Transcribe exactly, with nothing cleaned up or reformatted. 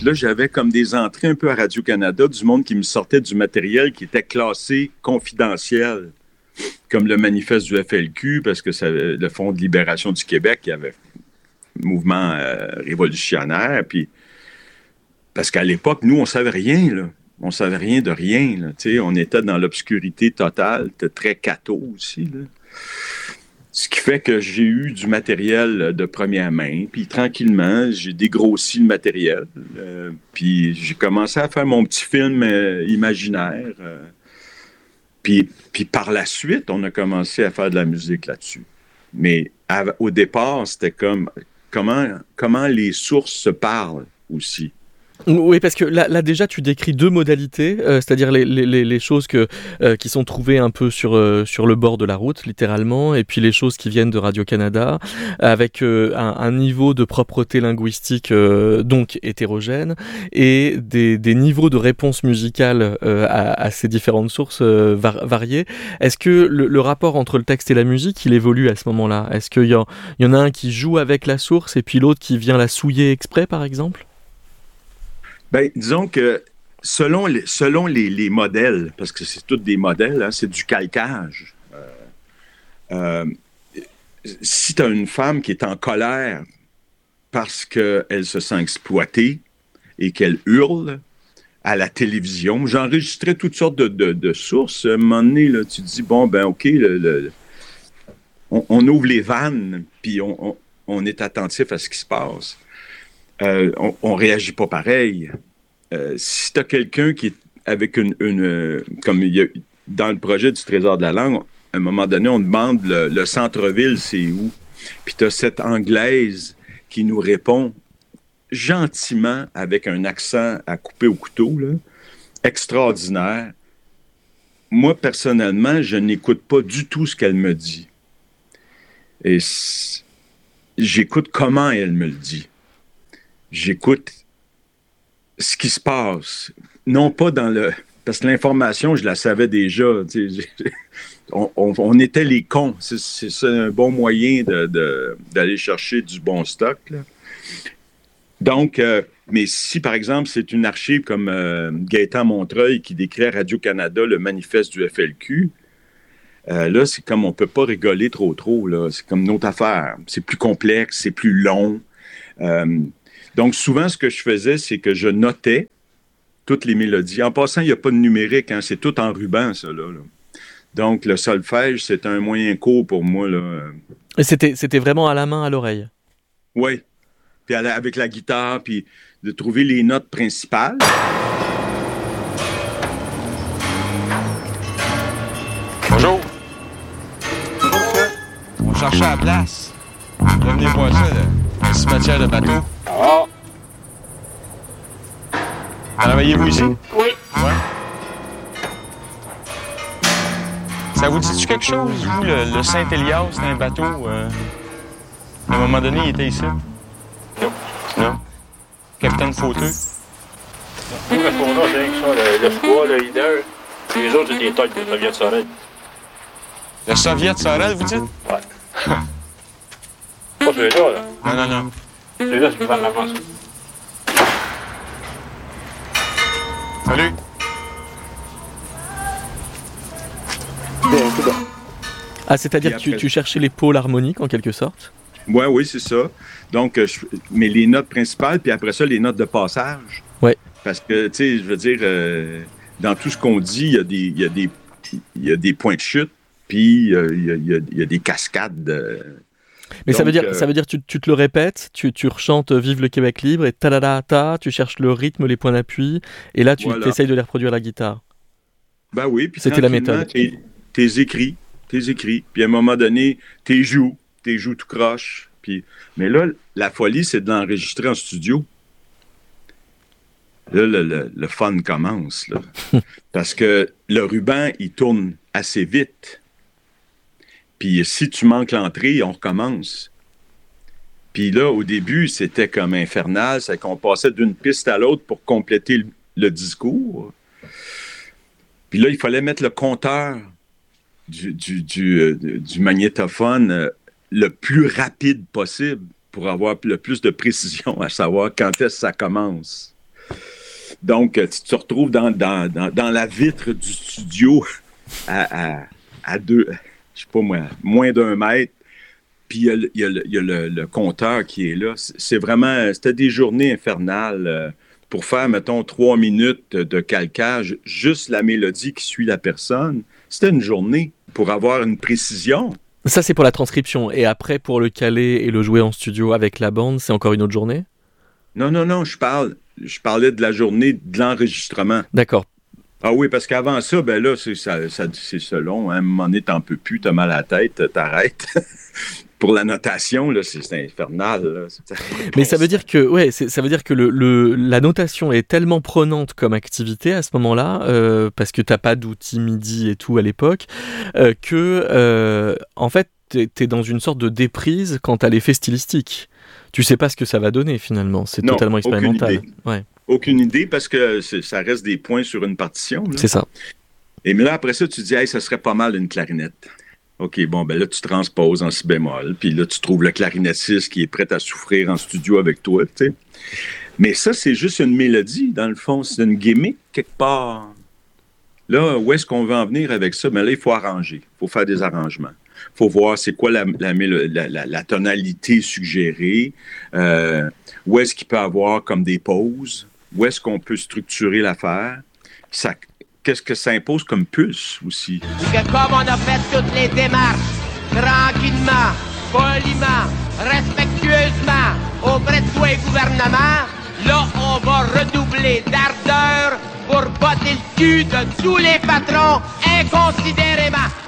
Puis là, j'avais comme des entrées un peu à Radio-Canada, du monde qui me sortait du matériel qui était classé confidentiel, comme le manifeste du F L Q, parce que c'est le Fonds de libération du Québec, qui avait un mouvement euh, révolutionnaire. Puis, parce qu'à l'époque, nous, on savait rien, là. On savait rien de rien, là. Tu sais, on était dans l'obscurité totale. C'était très catho aussi, là. Ce qui fait que j'ai eu du matériel de première main, puis tranquillement, j'ai dégrossi le matériel. Euh, puis j'ai commencé à faire mon petit film euh, imaginaire. Euh, puis, puis par la suite, on a commencé à faire de la musique là-dessus. Mais à, au départ, c'était comme comment, comment les sources se parlent aussi. Oui, parce que là, là déjà, tu décris deux modalités, euh, c'est-à-dire les, les, les choses que, euh, qui sont trouvées un peu sur, euh, sur le bord de la route, littéralement, et puis les choses qui viennent de Radio-Canada, avec euh, un, un niveau de propreté linguistique euh, donc hétérogène, et des, des niveaux de réponse musicale euh, à, à ces différentes sources euh, var- variées. Est-ce que le, le rapport entre le texte et la musique, il évolue à ce moment-là? Est-ce qu'il y, y en a un qui joue avec la source, et puis l'autre qui vient la souiller exprès, par exemple? Bien, disons que selon les, selon les, les modèles, parce que c'est tous des modèles, hein, c'est du calcage. Euh, euh, si tu as une femme qui est en colère parce qu'elle se sent exploitée et qu'elle hurle à la télévision, j'enregistrais toutes sortes de, de, de sources. À un moment donné, là, tu te dis, bon, ben OK, le, le, on, on ouvre les vannes, puis on, on, on est attentif à ce qui se passe. Euh, on ne réagit pas pareil. Euh, si tu as quelqu'un qui est avec une... une euh, comme il y a, dans le projet du Trésor de la langue, à un moment donné, on demande le, le centre-ville, c'est où? Puis tu as cette Anglaise qui nous répond gentiment avec un accent à couper au couteau, là, extraordinaire. Moi, personnellement, je n'écoute pas du tout ce qu'elle me dit. Et j'écoute comment elle me le dit. J'écoute ce qui se passe. Non pas dans le... Parce que l'information, je la savais déjà. On, on, on était les cons. C'est, c'est, c'est un bon moyen de, de, d'aller chercher du bon stock, là. Donc, euh, mais si, par exemple, c'est une archive comme euh, Gaëtan Montreuil qui décrit à Radio-Canada le manifeste du F L Q, euh, là, c'est comme on ne peut pas rigoler trop, trop. Là. C'est comme une autre affaire. C'est plus complexe, c'est plus long. Euh, donc, souvent, ce que je faisais, c'est que je notais toutes les mélodies. En passant, il n'y a pas de numérique, hein, c'est tout en ruban, ça, là, là. Donc, le solfège, c'est un moyen court pour moi, là. Et c'était, c'était vraiment à la main, à l'oreille? Oui. Puis avec la guitare, puis de trouver les notes principales. Bonjour. On cherchait à la place. Revenez voir ça, là. Un cimetière de bateau. Ah. Travaillez-vous ici? Oui. Ouais. Ça vous dit-tu quelque chose, vous, le, le Saint-Élias, c'est un bateau? Euh, à un moment donné, il était ici. Non. Non. Capitaine Fauteux. Nous, ce qu'on a, c'est rien que ça, le, le froid, le leader. Les autres, c'est des têtes de Soviet Sorel. Le Soviet Sorel, vous dites? Ouais. Pas celui-là, là. Non, non, non. Celui-là, c'est le gouvernement, ça. Salut. Ah, c'est-à-dire que tu, tu cherchais les pôles harmoniques, en quelque sorte? Ouais, oui, c'est ça. Donc, je, mais les notes principales, puis après ça, les notes de passage. Ouais. Parce que, tu sais, je veux dire, euh, dans tout ce qu'on dit, il y a des, il y a des, il y a des points de chute, puis euh, il, y a, il, y a, il y a des cascades. Euh, mais donc, ça veut dire, euh, ça veut dire tu, tu te le répètes, tu, tu rechantes Vive le Québec libre, et ta-da-da-ta, tu cherches le rythme, les points d'appui, et là, tu voilà. essayes de les reproduire à la guitare. Ben oui, puis c'était la méthode. T'es, t'es écrit, t'es écrit, puis à un moment donné, t'es joues, t'es joues tout croche. Puis, mais là, la folie, c'est de l'enregistrer en studio. Là, le, le, le fun commence, là. Parce que le ruban, il tourne assez vite. Puis si tu manques l'entrée, on recommence. Puis là, au début, c'était comme infernal. C'est qu'on passait d'une piste à l'autre pour compléter le, le discours. Puis là, il fallait mettre le compteur du, du, du, euh, du magnétophone euh, le plus rapide possible pour avoir le plus de précision, à savoir quand est-ce que ça commence. Donc, tu te retrouves dans, dans, dans, dans la vitre du studio à, à, à deux, je sais pas moi, moins d'un mètre. Puis il y a, il y a, le, il y a le, le compteur qui est là. C'est vraiment, c'était des journées infernales euh, pour faire, mettons, trois minutes de calcage, juste la mélodie qui suit la personne. C'était une journée pour avoir une précision. Ça, c'est pour la transcription. Et après, pour le caler et le jouer en studio avec la bande, c'est encore une autre journée? Non, non, non, je parle, je parlais de la journée de l'enregistrement. D'accord. Ah oui, parce qu'avant ça, ben là, c'est, ça, ça, c'est selon. Hein, à un moment donné, t'en peux plus, t'as mal à la tête, t'arrêtes. Pour la notation, là, c'est, c'est infernal. Là. C'est... Mais ça veut dire que, ouais, c'est, ça veut dire que le, le, la notation est tellement prenante comme activité à ce moment-là, euh, parce que t'as pas d'outils MIDI et tout à l'époque, euh, que, euh, en fait, t'es, t'es dans une sorte de déprise quant à l'effet stylistique. Tu sais pas ce que ça va donner finalement. C'est non, totalement expérimental. Aucune idée. Ouais. Aucune idée parce que c'est, ça reste des points sur une partition. Là. C'est ça. Et mais là, après ça, tu te dis, hey, ça serait pas mal une clarinette. OK, bon, ben là, tu transposes en si bémol, puis là, tu trouves le clarinettiste qui est prêt à souffrir en studio avec toi, tu sais. Mais ça, c'est juste une mélodie, dans le fond. C'est une gimmick, quelque part. Là, où est-ce qu'on veut en venir avec ça? Ben là, il faut arranger. Il faut faire des arrangements. Il faut voir c'est quoi la, la, la, la, la tonalité suggérée. Euh, où est-ce qu'il peut avoir comme des pauses? Où est-ce qu'on peut structurer l'affaire? Ça... Qu'est-ce que ça impose comme pulse aussi? Que comme on a fait toutes les démarches, tranquillement, poliment, respectueusement, auprès de toi et gouvernement, là, on va redoubler d'ardeur pour botter le cul de tous les patrons inconsidérément.